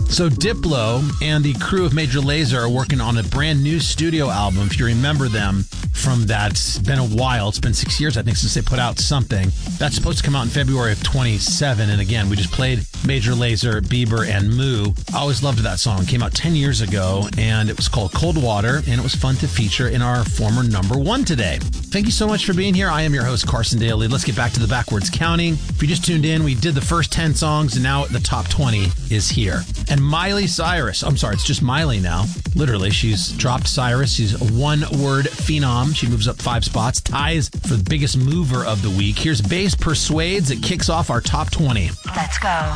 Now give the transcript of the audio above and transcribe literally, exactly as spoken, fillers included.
So Diplo and the crew of Major Lazer are working on a brand new studio album. If you remember them from that, it's been a while. It's been six years, I think, since they put out something. That's supposed to come out in February of twenty-seven. And again, we just played Major Lazer, Bieber, and Moo. I always loved that song. It came out ten years ago, and it was called Cold Water, and it was fun to feature in our former number one today. Thank you so much for being here. I am your host, Carson Daly. Let's get back to the backwards counting. If you just tuned in, we did the first ten songs, and now the top twenty is here. And Miley Cyrus, I'm sorry, it's just Miley now. Literally, she's dropped Cyrus. She's a one-word phenom. She moves up five spots, ties for the biggest mover of the week. Here's Bass Persuades. It kicks off our top twenty. Let's go.